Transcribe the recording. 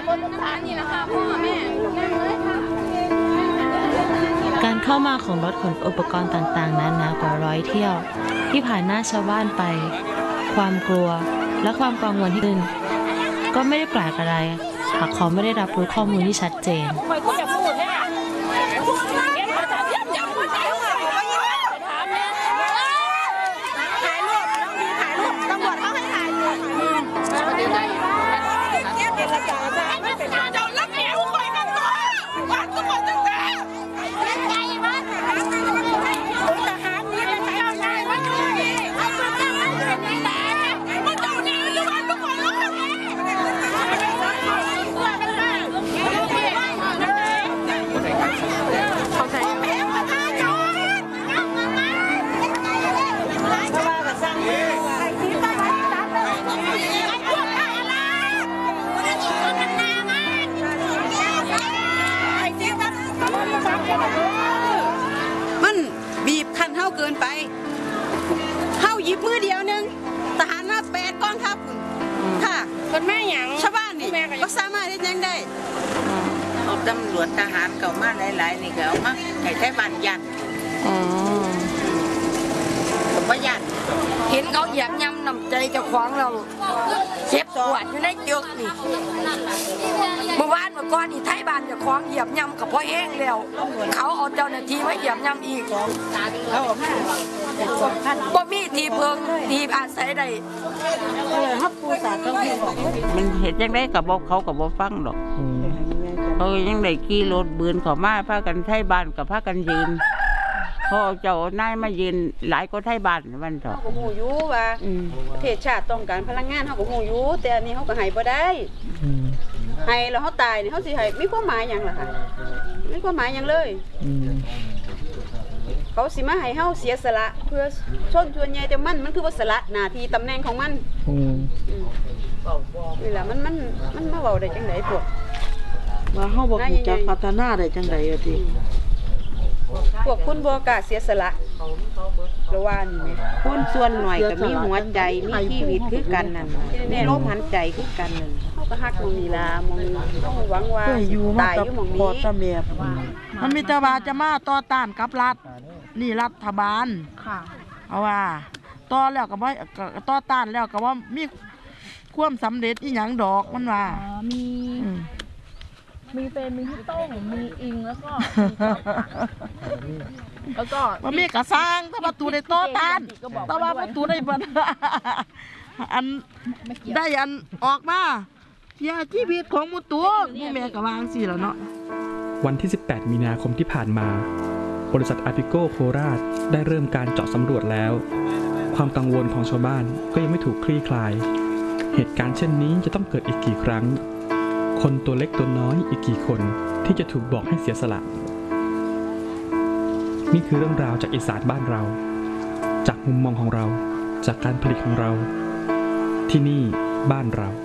การเข้ามาของรถขนอุปกรณ์ต่างๆนั้นกว่า100 เที่ยวที่ผ่านหน้าชาวบ้านไปความกลัวและความกังวลที่ขึ้นก็ไม่ได้แปลกอะไรหากเขาไม่ได้รับรู้ข้อมูลที่ชัดเจนมันบีบคันเท่าเกินไปเท่าหยิบมือเดียวนึงทหารมา8 กองทัพค่ะคนแม่หยังชาวบ้านนี่ก็สามารถได้ยังได้เอาตำรวจทหารเก่ามาหลายๆนี่ก็เอามาให้ไทบ้านยันผมว่ายันเห็นเขาเหยียบย่ำนำใจเจ้าของเราเจ็บปวดอยู่ในจุกนี่เมื่อวานเมื่อก่อนนี่ไทยบ้านเจ้าของเหยียบย่ำกับพ่อแห้งแล้วเขาเอาเจ้าหน้าที่มาเหยียบย่ำอีกบ่มีที่เพิงที่อาศัยใดฮับปูสาต้องมันเห็นยังได้กับบอกเขากับบอกฟังหรอกเขายังได้ขี่รถบืนเขามาพากันไทยบ้านกับพากันยืนพอเจ้านายมายืนหลายก็ไทยบ้านมันเถอะเขาหูยูว่าประเทศชาติต้องการพลังงานเขาก็หูยูแต่อันนี้เขาก็ให้บ่ได้ให้แล้วเขาตายนี่เขาสิให้มีความหมายอย่างล่ะค่ะมีความหมายอย่างเลยเขาสิมาให้เฮาเสียสละเพื่อชนส่วนใหญ่แต่มันคือว่าสละหน้าที่ตำแหน่งของมันนี่แหละมันมาเว้าได้จังได๋พวกว่าเฮาบ่รู้จักพัฒนาได้จังได๋อะติพวกคุณบ่กล้าเสียสละระว่านี่แม่คนส่วนหน่อยก็มีหัวใจมีชีวิตคือกันนั่นมีลมหายใจคือกันนั่นเฮาก็ฮักมองนี่ล่ะมองต้องหวังว่าตายอยู่หม่องนี้พ่อตาแม่มันมีแต่ว่าจะมาต่อต้านกับรัฐนี่รัฐบาลค่ะเอาว่าต่อแล้วก็บ่ต่อต้านแล้วก็ว่ามีความสำเร็จอีหยังดอกมันว่ามีเป็นมีที่ต้งมีอิงแล้วก็มันมีกระซังถ้าประตูได้โตตานแต่ว่าประตูได้บันอันได้อันออกมาเสียชีวิตของมุตัวผู้แม่กระวางสิแล้วเนาะวันที่ 18 มีนาคมที่ผ่านมาบริษัทอาปิโกโคราชได้เริ่มการเจาะสำรวจแล้วความกังวลของชาวบ้านก็ยังไม่ถูกคลี่คลายเหตุการณ์เช่นนี้จะต้องเกิดอีกกี่ครั้งคนตัวเล็กตัวน้อยอีกกี่คนที่จะถูกบอกให้เสียสละนี่คือเรื่องราวจากอีสานบ้านเราจากมุมมองของเราจากการผลิตของเราที่นี่บ้านเรา